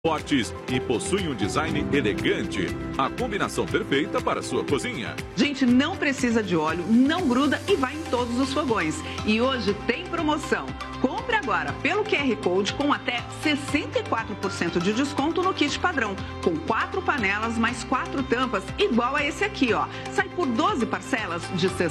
fortes e possui um design elegante. A combinação perfeita para a sua cozinha. Gente, não precisa de óleo, não gruda e vai em todos os fogões. E hoje tem promoção. Compre agora pelo QR Code com até 64% de desconto no kit padrão, com 4 panelas mais 4 tampas, igual a esse aqui, ó. Sai por 12 parcelas de R$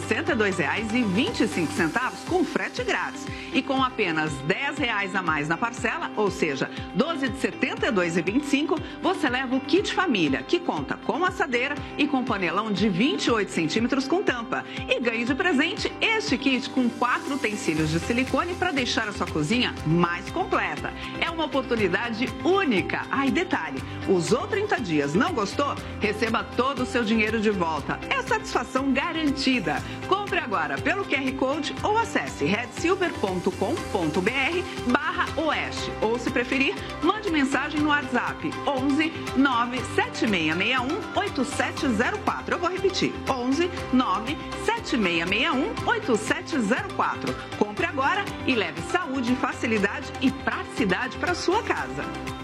62,25 com frete grátis. E com apenas R$ 10 a mais na parcela, ou seja, 12 de R$ 72,25, você leva o kit família, que conta com assadeira e com panelão de 28 centímetros com tampa. E ganhe de presente este kit com 4 utensílios de silicone para deixar a sua cozinha mais completa. É uma oportunidade única. E detalhe, usou 30 dias, não gostou? Receba todo o seu dinheiro de volta. É satisfação garantida. Compre agora pelo QR Code ou acesse redsilver.com.br/oeste. Ou, se preferir, mande mensagem no WhatsApp 11 97661 8704. Eu vou repetir, 11 97661 8704. Compre agora e leve saúde, facilidade e praticidade para sua casa.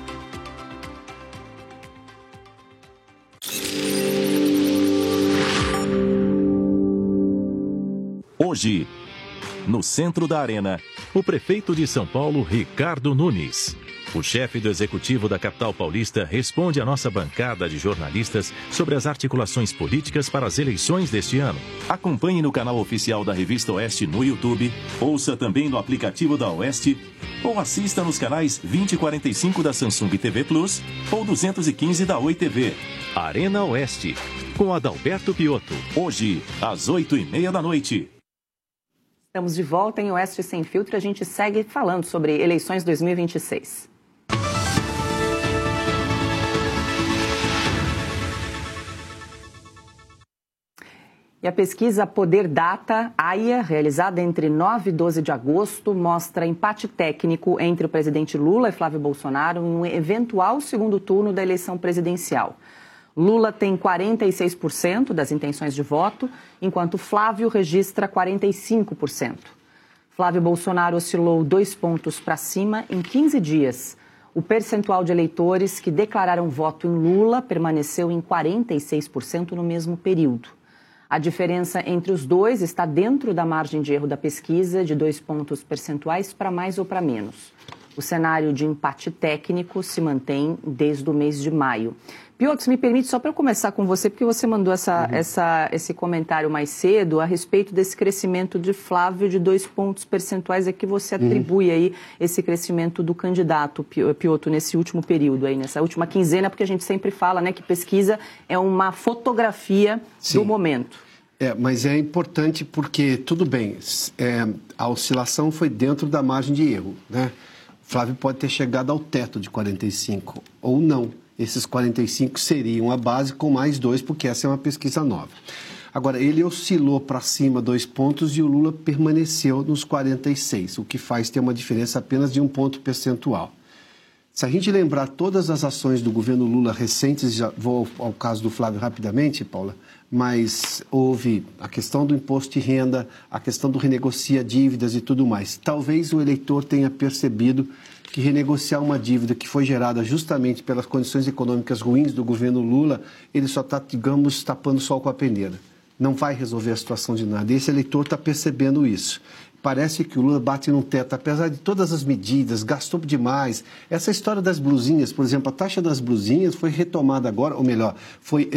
Hoje, no centro da Arena, o prefeito de São Paulo, Ricardo Nunes. O chefe do executivo da capital paulista responde à nossa bancada de jornalistas sobre as articulações políticas para as eleições deste ano. Acompanhe no canal oficial da Revista Oeste no YouTube, ouça também no aplicativo da Oeste ou assista nos canais 2045 da Samsung TV Plus ou 215 da Oi TV. Arena Oeste, com Adalberto Piotto. Hoje, às 8h30 da noite. Estamos de volta em Oeste Sem Filtro. A gente segue falando sobre eleições 2026. E a pesquisa Poder Data, AIA, realizada entre 9 e 12 de agosto, mostra empate técnico entre o presidente Lula e Flávio Bolsonaro em um eventual segundo turno da eleição presidencial. Lula tem 46% das intenções de voto, enquanto Flávio registra 45%. Flávio Bolsonaro oscilou 2 pontos para cima em 15 dias. O percentual de eleitores que declararam voto em Lula permaneceu em 46% no mesmo período. A diferença entre os dois está dentro da margem de erro da pesquisa, de 2 pontos percentuais para mais ou para menos. O cenário de empate técnico se mantém desde o mês de maio. Piotr, se me permite, só para eu começar com você, porque você mandou esse comentário mais cedo a respeito desse crescimento de Flávio de 2 pontos percentuais, é que você atribui aí esse crescimento do candidato, Piotr, nesse último período, aí, nessa última quinzena, porque a gente sempre fala, né, que pesquisa é uma fotografia do momento. Mas é importante porque, tudo bem, a oscilação foi dentro da margem de erro, né? Flávio pode ter chegado ao teto de 45 ou não. Esses 45 seriam a base com mais 2, porque essa é uma pesquisa nova. Agora, ele oscilou para cima 2 pontos e o Lula permaneceu nos 46, o que faz ter uma diferença apenas de 1 ponto percentual. Se a gente lembrar todas as ações do governo Lula recentes, já vou ao caso do Flávio rapidamente, Paula, mas houve a questão do imposto de renda, a questão do renegocia dívidas e tudo mais. Talvez o eleitor tenha percebido que renegociar uma dívida que foi gerada justamente pelas condições econômicas ruins do governo Lula, ele só está, digamos, tapando o sol com a peneira. Não vai resolver a situação de nada. E esse eleitor está percebendo isso. Parece que o Lula bate num teto, apesar de todas as medidas, gastou demais. Essa história das blusinhas, por exemplo, a taxa das blusinhas foi retomada agora, ou melhor, foi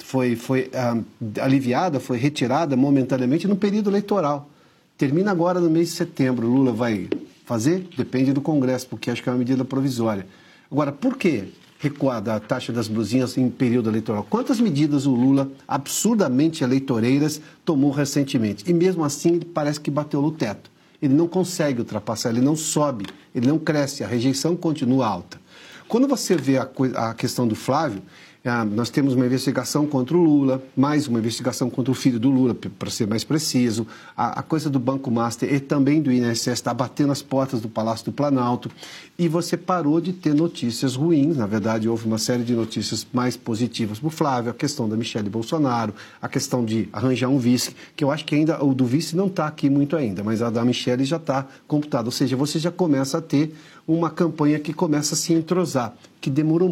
aliviada, foi retirada momentaneamente no período eleitoral. Termina agora no mês de setembro. O Lula vai fazer? Depende do Congresso, porque acho que é uma medida provisória. Agora, por que recuar da taxa das blusinhas em período eleitoral? Quantas medidas o Lula, absurdamente eleitoreiras, tomou recentemente? E mesmo assim, parece que bateu no teto. Ele não consegue ultrapassar, ele não sobe, ele não cresce, a rejeição continua alta. Quando você vê a questão do Flávio, Nós temos uma investigação contra o Lula, mais uma investigação contra o filho do Lula, para ser mais preciso. A coisa do Banco Master e também do INSS está batendo as portas do Palácio do Planalto. E você parou de ter notícias ruins. Na verdade, houve uma série de notícias mais positivas para o Flávio, a questão da Michele Bolsonaro, a questão de arranjar um vice, que eu acho que ainda o do vice não está aqui muito ainda, mas a da Michele já está computada. Ou seja, você já começa a ter uma campanha que começa a se entrosar, que demorou